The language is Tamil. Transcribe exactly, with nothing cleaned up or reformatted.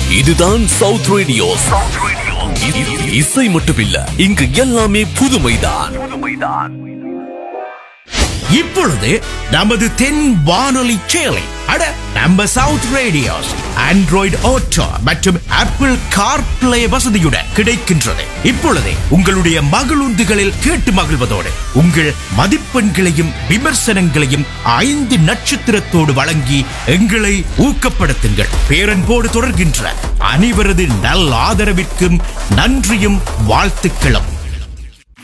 இதுதான் சவுத் ரேடியோ. இசை மட்டுமில்ல, இங்கு எல்லாமே புதுமைதான். இப்பொழுது நமது தென் வானொலி சேலை அட நம்ம சவுத் ரேடியோஸ் ஆண்ட்ராய்டு ஆட்டோ மற்றும் ஆப்பிள் கார்பிளே வசதியுடன் கிடைக்கின்றது. இப்பொழுது உங்களுடைய மகிழுந்துகளில் கேட்டு மகிழ்வதோடு உங்கள் மதிப்பெண்களையும் விமர்சனங்களையும் ஐந்து நட்சத்திரத்தோடு வழங்கி எங்களை ஊக்கப்படுத்துங்கள். பேரன்போடு தொடர்கின்ற அனைவரது நல் ஆதரவிற்கும் நன்றியும் வாழ்த்துக்களும்.